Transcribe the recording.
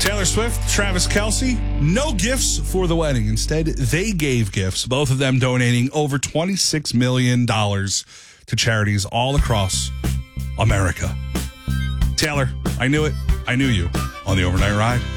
Taylor Swift, Travis Kelce, no gifts for the wedding. Instead, they gave gifts, both of them donating over $26 million to charities all across America. Taylor, I knew it. I knew you on the Overnight Ride.